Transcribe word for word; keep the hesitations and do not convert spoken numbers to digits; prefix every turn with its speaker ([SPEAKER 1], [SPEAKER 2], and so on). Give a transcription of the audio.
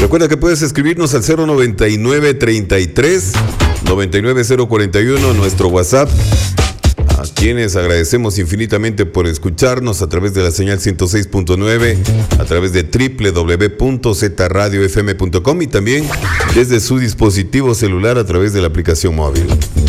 [SPEAKER 1] Recuerda que puedes escribirnos al cero noventa y nueve, treinta y tres, noventa y nueve, cero cuarenta y uno, nuestro WhatsApp. A quienes agradecemos infinitamente por escucharnos a través de la señal ciento seis punto nueve, a través de doble u doble u doble u punto z radio f m punto com y también desde su dispositivo celular a través de la aplicación móvil.